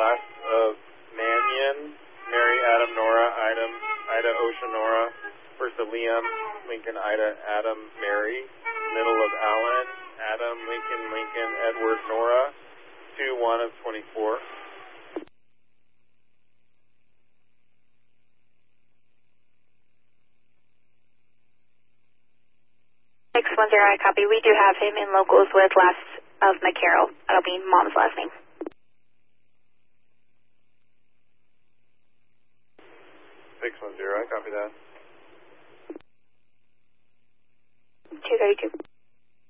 last of Mannion, Mary, Adam, Nora, Ida, Ocean, Nora. First of Liam, Lincoln, Ida, Adam, Mary. Middle of Alan, Adam, Lincoln, Edward, Nora. 2-1 of 24. 610, I copy. We do have him in locals with last of McCarroll. That'll be mom's last name. 610, I copy that. 232.